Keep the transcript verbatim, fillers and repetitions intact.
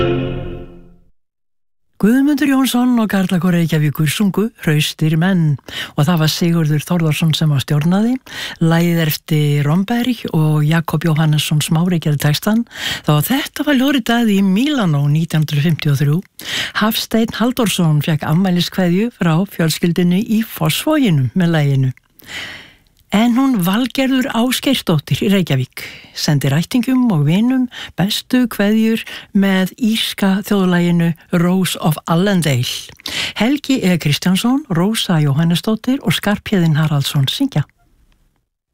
Guðmundur Jónsson og Karlakór Reykjavíkur sungu Hraustir menn og það var Sigurður Þórðarsson sem var stjórnaði, lagið eftir Romberg og Jakob Jóhannesson Smári gerði textan. Þá þetta var ljóritað í Mílanó nítján hundruð fimmtíu og þrjú. Hafsteinn Halldórsson fekk afmæliskveðju frá fjölskyldinu í Fossvoginum með laginu. En hún Valgerður Ásgeirsdóttir í Reykjavík sendi rættingum og vinum bestu kveðjur með írska þjóðlaginu Rose of Allendale. Helgi E. Kristjánsson, Rósa Jóhannesdóttir og Skarphéðinn Haraldsson syngja.